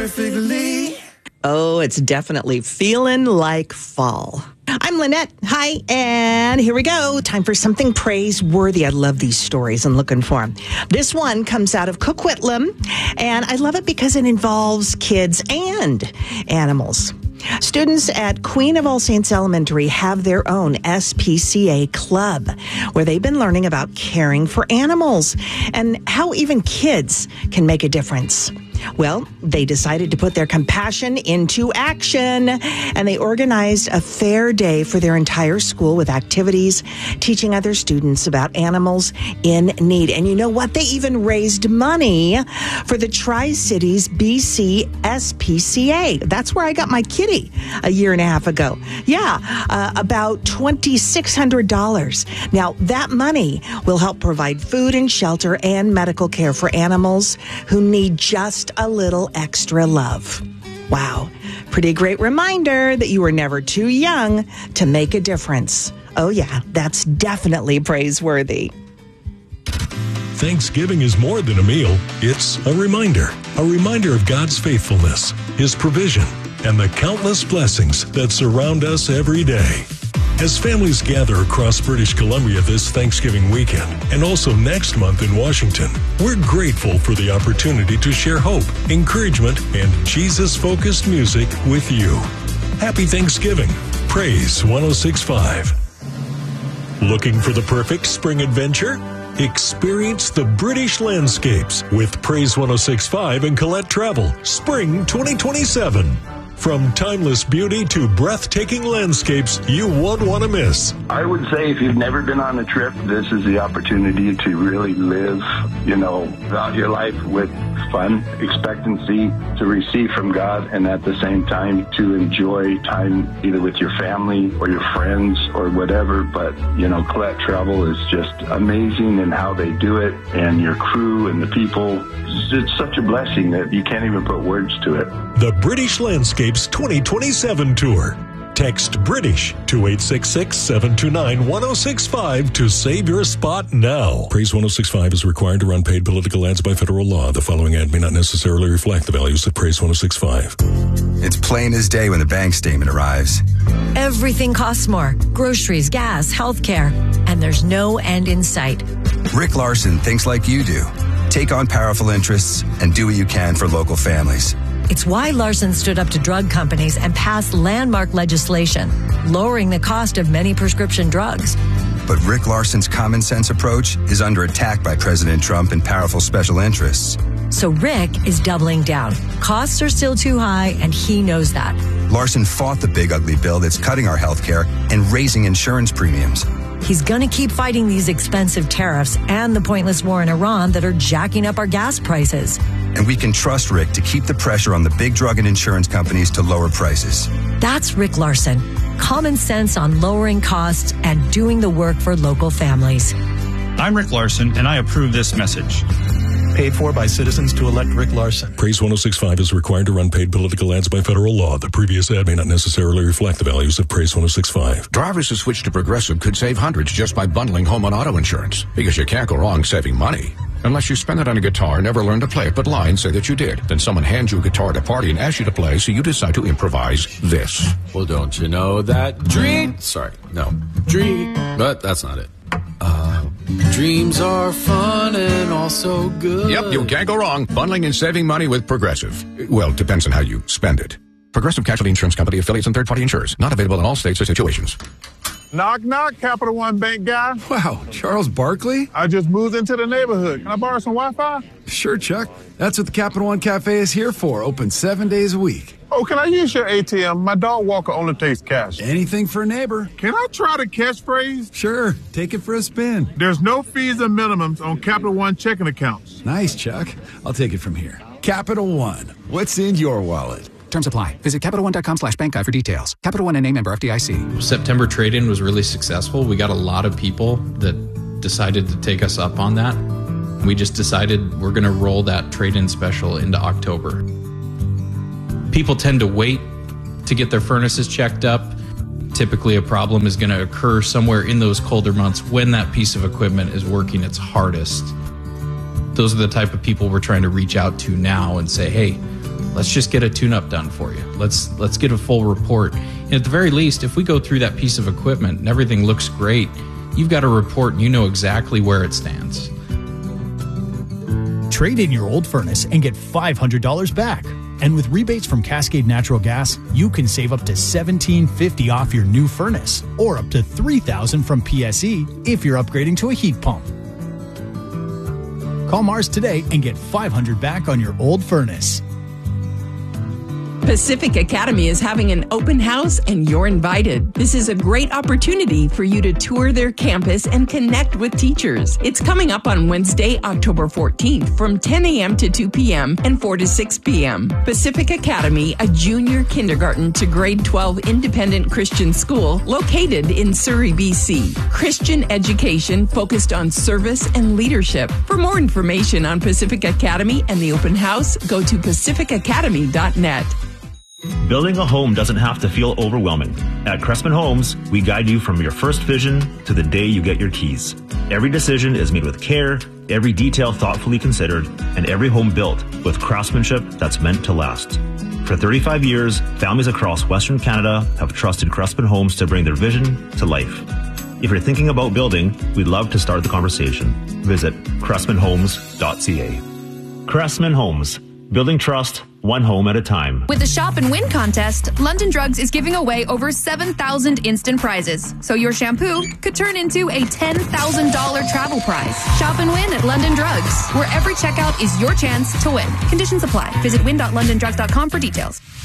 Perfectly. Oh, it's definitely feeling like fall. I'm Lynette. Hi, and here we go. Time for something praiseworthy. I love these stories and looking for them. This one comes out of Coquitlam, and I love it because it involves kids and animals. Students at Queen of All Saints Elementary have their own SPCA club where they've been learning about caring for animals and how even kids can make a difference. Well, they decided to put their compassion into action, and they organized a fair day for their entire school with activities teaching other students about animals in need. And you know what? They even raised money for the Tri-Cities BC SPCA. That's where I got my kitty a year and a half ago. Yeah, about $2,600. Now, that money will help provide food and shelter and medical care for animals who need just a little extra love. Wow. Pretty great reminder that you are never too young to make a difference. Oh yeah, that's definitely praiseworthy. Thanksgiving is more than a meal. It's a reminder of God's faithfulness, His provision, and the countless blessings that surround us every day. As families gather across British Columbia this Thanksgiving weekend and also next month in Washington, we're grateful for the opportunity to share hope, encouragement, and Jesus-focused music with you. Happy Thanksgiving. Praise 106.5. Looking for the perfect spring adventure? Experience the British landscapes with Praise 106.5 and Colette Travel Spring 2027. From timeless beauty to breathtaking landscapes you won't want to miss. I would say if you've never been on a trip, this is the opportunity to really live, out your life with fun, expectancy, to receive from God, and at the same time to enjoy time either with your family or your friends or whatever. But, Colette Travel is just amazing in how they do it, and your crew and the people. It's such a blessing that you can't even put words to it. The British Landscapes 2027 Tour. Text BRITISH to 866-729-1065 to save your spot now. Praise 106.5 is required to run paid political ads by federal law. The following ad may not necessarily reflect the values of Praise 106.5. It's plain as day when the bank statement arrives. Everything costs more. Groceries, gas, healthcare, and there's no end in sight. Rick Larson thinks like you do. Take on powerful interests and do what you can for local families. It's why Larson stood up to drug companies and passed landmark legislation, lowering the cost of many prescription drugs. But Rick Larson's common sense approach is under attack by President Trump and powerful special interests. So Rick is doubling down. Costs are still too high, and he knows that. Larson fought the big ugly bill that's cutting our health care and raising insurance premiums. He's going to keep fighting these expensive tariffs and the pointless war in Iran that are jacking up our gas prices. And we can trust Rick to keep the pressure on the big drug and insurance companies to lower prices. That's Rick Larson. Common sense on lowering costs and doing the work for local families. I'm Rick Larson, and I approve this message. Paid for by citizens to elect Rick Larson. Praise 106.5 is required to run paid political ads by federal law. The previous ad may not necessarily reflect the values of Praise 106.5. Drivers who switch to Progressive could save hundreds just by bundling home and auto insurance. Because you can't go wrong saving money. Unless you spend it on a guitar, never learn to play it, but lie and say that you did. Then someone hands you a guitar at a party and asks you to play, so you decide to improvise this. Well, don't you know that dream... But that's not it. Dreams are fun and also good. Yep, you can't go wrong. Bundling and saving money with Progressive. Well, depends on how you spend it. Progressive Casualty Insurance Company, affiliates, and third-party insurers. Not available in all states or situations. Knock, knock, Capital One Bank guy. Wow, Charles Barkley? I just moved into the neighborhood. Can I borrow some Wi-Fi? Sure, Chuck. That's what the Capital One Cafe is here for. Open 7 days a week. Oh, can I use your ATM? My dog walker only takes cash. Anything for a neighbor. Can I try the catchphrase? Sure. Take it for a spin. There's no fees and minimums on Capital One checking accounts. Nice, Chuck. I'll take it from here. Capital One. What's in your wallet? Terms apply. Visit CapitalOne.com/bank guide for details. Capital One and name member FDIC. September trade-in was really successful. We got a lot of people that decided to take us up on that. We just decided we're going to roll that trade-in special into October. People tend to wait to get their furnaces checked up. Typically, a problem is going to occur somewhere in those colder months when that piece of equipment is working its hardest. Those are the type of people we're trying to reach out to now and say, hey, Let's just get a tune-up done for you. Let's get a full report. And at the very least, if we go through that piece of equipment and everything looks great, you've got a report and you know exactly where it stands. Trade in your old furnace and get $500 back. And with rebates from Cascade Natural Gas, you can save up to $1,750 off your new furnace, or up to $3,000 from PSE if you're upgrading to a heat pump. Call Mars today and get $500 back on your old furnace. Pacific Academy is having an open house and you're invited. This is a great opportunity for you to tour their campus and connect with teachers. It's coming up on Wednesday, October 14th from 10 a.m. to 2 p.m. and 4 to 6 p.m. Pacific Academy, a junior kindergarten to grade 12 independent Christian school located in Surrey, BC. Christian education focused on service and leadership. For more information on Pacific Academy and the open house, go to pacificacademy.net. Building a home doesn't have to feel overwhelming. At Cressman Homes, we guide you from your first vision to the day you get your keys. Every decision is made with care, every detail thoughtfully considered, and every home built with craftsmanship that's meant to last. For 35 years, families across Western Canada have trusted Cressman Homes to bring their vision to life. If you're thinking about building, we'd love to start the conversation. Visit cressmanhomes.ca. Cressman Homes, building trust, one home at a time. With the Shop and Win contest, London Drugs is giving away over 7,000 instant prizes. So your shampoo could turn into a $10,000 travel prize. Shop and win at London Drugs, where every checkout is your chance to win. Conditions apply. Visit win.londondrugs.com for details.